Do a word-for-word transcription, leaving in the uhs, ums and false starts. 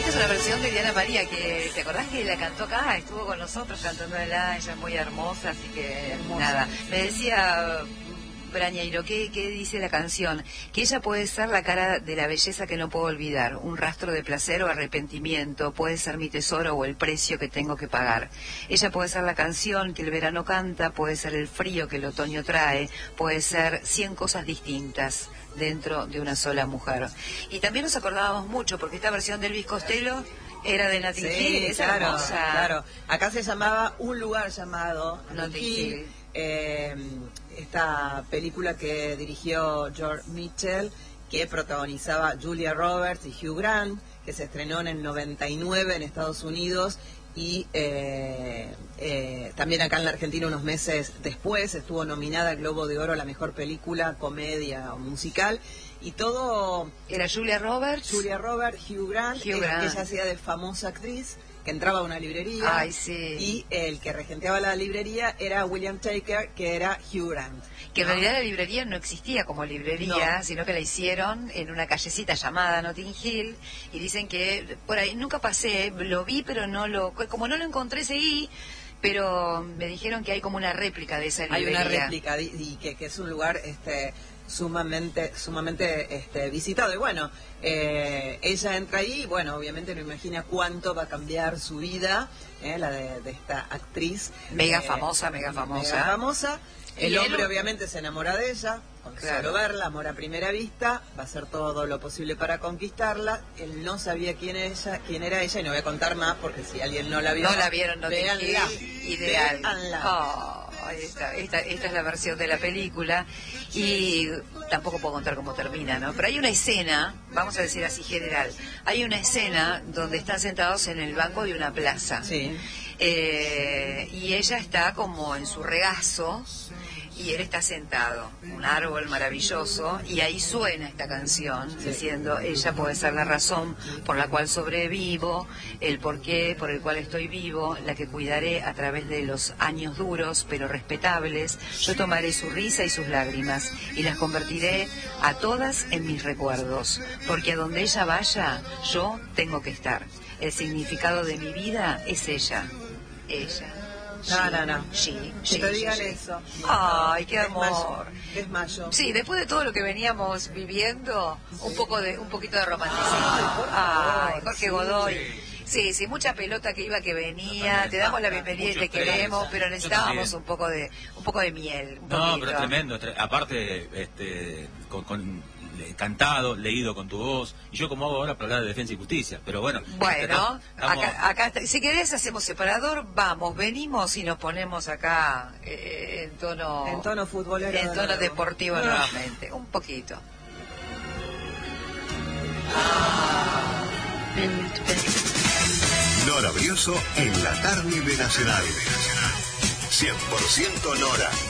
es una versión de Diana María, que ¿te acordás que la cantó acá? Estuvo con nosotros cantándola, ella es muy hermosa, así que hermosa. Nada. Me decía Brañeiro, ¿qué, ¿qué dice la canción? Que ella puede ser la cara de la belleza que no puedo olvidar, un rastro de placer o arrepentimiento, puede ser mi tesoro o el precio que tengo que pagar. Ella puede ser la canción que el verano canta, puede ser el frío que el otoño trae, puede ser cien cosas distintas dentro de una sola mujer. Y también nos acordábamos mucho, porque esta versión de Elvis Costello era de Notting Hill, sí, es claro, hermosa. Claro, acá se llamaba Un lugar llamado Notting Hill. Eh, esta película que dirigió George Mitchell, que protagonizaba Julia Roberts y Hugh Grant, que se estrenó en el noventa y nueve en Estados Unidos y eh, eh, también acá en la Argentina unos meses después. Estuvo nominada al Globo de Oro a la mejor película, comedia o musical. Y todo... Era Julia Roberts. Julia Roberts, Hugh Grant, Hugh Grant. que ella hacía de famosa actriz, que entraba a una librería. Ay, sí. Y el que regenteaba la librería era William Taker, que era Hugh Grant. Que en ¿no? realidad la librería no existía como librería, no. sino que la hicieron en una callecita llamada Notting Hill, y dicen que por ahí nunca pasé, lo vi pero no lo, como no lo encontré seguí, pero me dijeron que hay como una réplica de esa librería. Hay una réplica y que, que es un lugar este sumamente sumamente este visitado. Y bueno, eh, ella entra ahí y bueno, obviamente no imagina cuánto va a cambiar su vida, eh, la de, de esta actriz. Mega eh, famosa, mega famosa. Mega famosa. El y hombre él... obviamente se enamora de ella, con claro. solo verla, amor a primera vista, va a hacer todo lo posible para conquistarla. Él no sabía quién, ella, quién era ella, y no voy a contar más porque si alguien no la vio, no la vieron, no véanla, ideal. Véanla. Oh, esta, esta, esta es la versión de la película y tampoco puedo contar cómo termina, ¿no? Pero hay una escena, vamos a decir así general, hay una escena donde están sentados en el banco de una plaza. Sí. Eh, y ella está como en su regazo y él está sentado, un árbol maravilloso, y ahí suena esta canción diciendo: ella puede ser la razón por la cual sobrevivo, el porqué por el cual estoy vivo, la que cuidaré a través de los años duros pero respetables. Yo tomaré su risa y sus lágrimas y las convertiré a todas en mis recuerdos, porque a donde ella vaya yo tengo que estar. El significado de mi vida es ella, ella. No, no, no. Sí, que sí, te digan sí, sí. eso. Ay, qué amor. Desmayo. Sí, después de todo lo que veníamos viviendo, un poco de, un poquito de romanticismo. Ay, Ay, Jorge sí. Godoy. Sí, sí, mucha pelota que iba, que venía. Te damos la bienvenida y te queremos, pero necesitábamos un poco de, un poco de miel. Un no, poquito. pero tremendo. Tre aparte, este, con, con cantado, leído con tu voz, y yo como hago ahora para hablar de Defensa y Justicia, pero bueno. Bueno, estamos... acá, acá, si querés hacemos separador, vamos, venimos y nos ponemos acá eh, en tono... En tono futbolero. En tono de deportivo ah. nuevamente, un poquito. Nora Brioso en la tarde de Nacional. cien por ciento Nora.